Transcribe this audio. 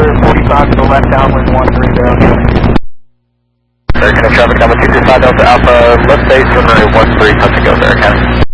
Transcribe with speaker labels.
Speaker 1: 45 to the left, downwind 130.
Speaker 2: American traffic number 225 Delta Alpha, left base, runway 13, touch and go there, okay?